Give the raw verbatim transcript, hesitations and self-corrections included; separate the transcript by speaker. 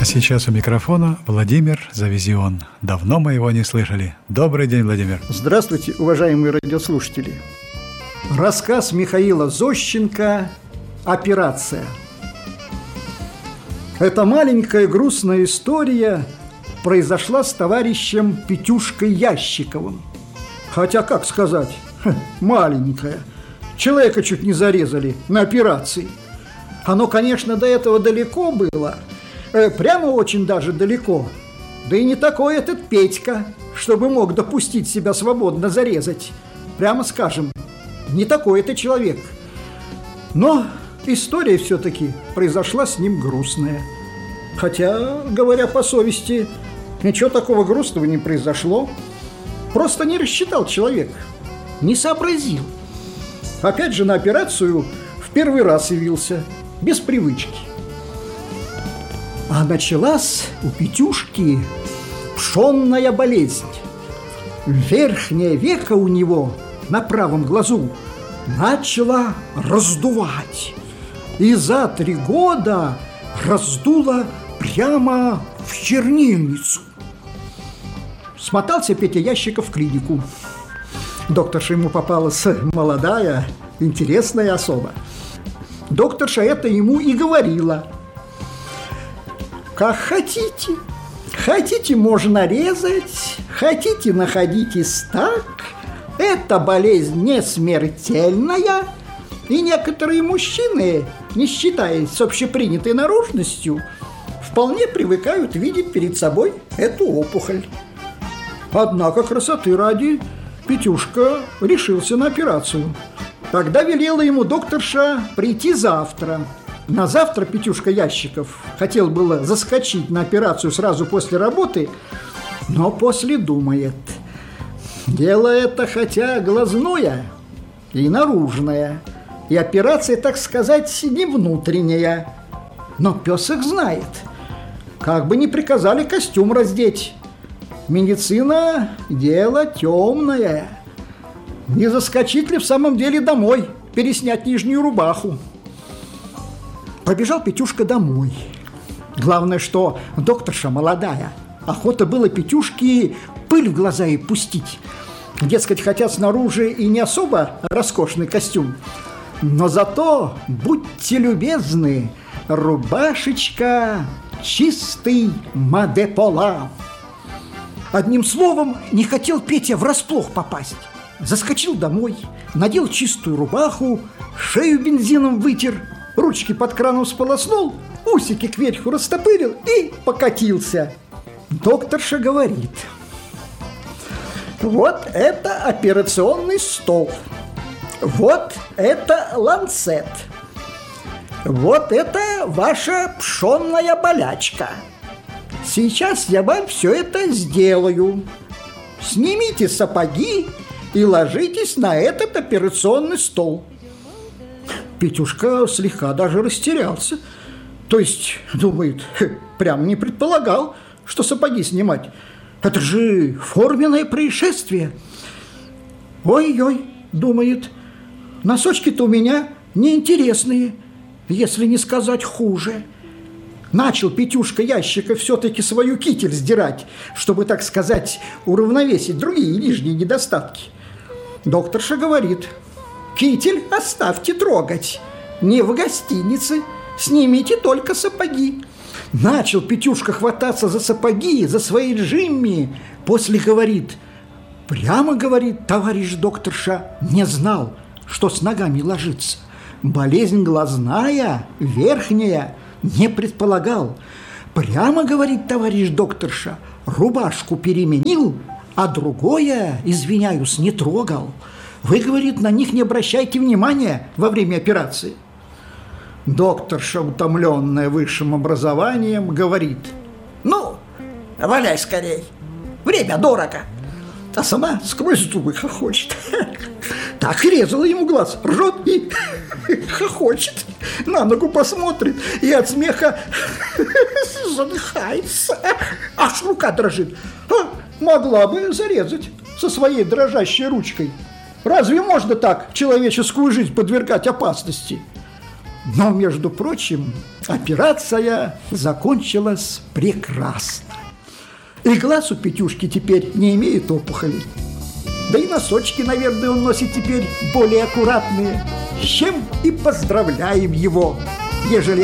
Speaker 1: сейчас у микрофона Владимир Завизион. Давно мы его не слышали. Добрый день, Владимир.
Speaker 2: Здравствуйте, уважаемые радиослушатели. Рассказ Михаила Зощенко «Операция». Эта маленькая грустная история произошла с товарищем Петюшкой Ящиковым. Хотя, как сказать, маленькая. Человека чуть не зарезали на операции. Оно, конечно, до этого далеко было. Прямо очень даже далеко. Да и не такой этот Петька, чтобы мог допустить себя свободно зарезать. Прямо скажем, не такой это человек. Но история все-таки произошла с ним грустная. Хотя, говоря по совести, ничего такого грустного не произошло. Просто не рассчитал человек, не сообразил. Опять же на операцию в первый раз явился, без привычки. А началась у Петюшки пшенная болезнь. Верхнее веко у него на правом глазу начало раздувать. И за три года раздуло прямо в чернильницу. Смотался Петя Ящиков в клинику. Докторша ему попалась молодая, интересная особа. Докторша это ему и говорила: как хотите, хотите можно резать, хотите находитесь так. Эта болезнь не смертельная, и некоторые мужчины, не считаясь с общепринятой наружностью, вполне привыкают видеть перед собой эту опухоль. Однако красоты ради Петюшка решился на операцию. Тогда велела ему докторша прийти завтра. На завтра Петюшка Ящиков хотел было заскочить на операцию сразу после работы, но после думает: дело это хотя глазное и наружное, и операция, так сказать, не внутренняя. Но пес их знает. Как бы ни приказали костюм раздеть. Медицина – дело темное. Не заскочить ли в самом деле домой, переснять нижнюю рубаху? Побежал Петюшка домой. Главное, что докторша молодая. Охота было Петюшке пыль в глаза ей пустить. Дескать, хотя снаружи и не особо роскошный костюм, но зато, будьте любезны, рубашечка чистый мадепола. Одним словом, не хотел Петя врасплох попасть. Заскочил домой, надел чистую рубаху, шею бензином вытер, ручки под краном сполоснул, усики кверху растопырил и покатился. Докторша говорит: вот это операционный стол, вот это ланцет, вот это ваша пшенная болячка. Сейчас я вам все это сделаю. Снимите сапоги и ложитесь на этот операционный стол. Петюшка слегка даже растерялся. То есть, думает, прям не предполагал, что сапоги снимать. Это же форменное происшествие. Ой-ой, думает, носочки-то у меня неинтересные, если не сказать хуже. Начал Петюшка Ящиков все-таки свою китель сдирать, чтобы, так сказать, уравновесить другие нижние недостатки. Докторша говорит: китель оставьте трогать, не в гостинице, снимите только сапоги. Начал Петюшка хвататься за сапоги, за свои джимми. После говорит: прямо, говорит, товарищ докторша, не знал, что с ногами ложится. Болезнь глазная, верхняя, не предполагал. Прямо, говорит, товарищ докторша, рубашку переменил, а другое, извиняюсь, не трогал. Вы, говорит, на них не обращайте внимания во время операции. Докторша, утомленная высшим образованием, говорит: ну, валяй скорей, время дорого. А сама сквозь зубы хохочет. Так резала ему глаз, ржет и хохочет. На ногу посмотрит и от смеха задыхается. Аж рука дрожит. А, могла бы зарезать со своей дрожащей ручкой. Разве можно так человеческую жизнь подвергать опасности? Но, между прочим, операция закончилась прекрасно. И глаз у Петюшки теперь не имеет опухолей. Да и носочки, наверное, он носит теперь более аккуратные. С чем и поздравляем его, ежели